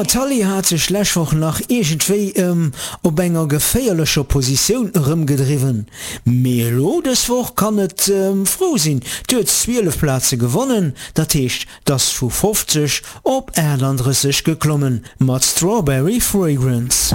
Ja, Tally hat sich Lächwoch nach irgendwie op enger geféierlicher Position rumgedriven. Melodeswoch kann et froh sinn, huet 12 Plätze gewonnen, dat hecht das vu 50 op Erlandressig geklommen, mat Strawberry Fragrance.